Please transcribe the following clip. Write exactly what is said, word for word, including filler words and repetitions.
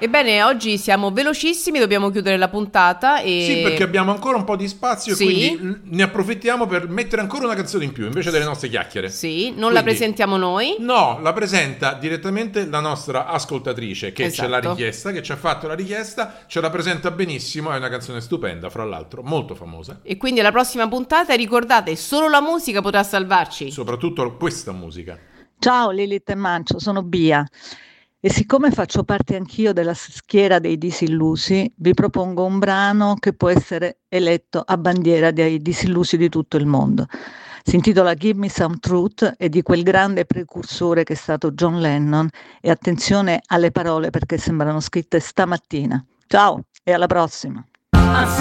Ebbene, oggi siamo velocissimi, dobbiamo chiudere la puntata e... Sì, perché abbiamo ancora un po' di spazio, sì. E quindi ne approfittiamo per mettere ancora una canzone in più invece delle nostre chiacchiere. Sì, non quindi, la presentiamo noi. No, la presenta direttamente la nostra ascoltatrice che Esatto. ce l'ha richiesta, che ci ha fatto la richiesta, ce la presenta benissimo, è una canzone stupenda, fra l'altro, molto famosa. E quindi alla prossima puntata ricordate, solo la musica potrà salvarci. Soprattutto questa musica. Ciao Lilith e Mancio, sono Bia. E siccome faccio parte anch'io della schiera dei disillusi, vi propongo un brano che può essere eletto a bandiera dei disillusi di tutto il mondo. Si intitola Give Me Some Truth, è di quel grande precursore che è stato John Lennon, e attenzione alle parole perché sembrano scritte stamattina. Ciao e alla prossima!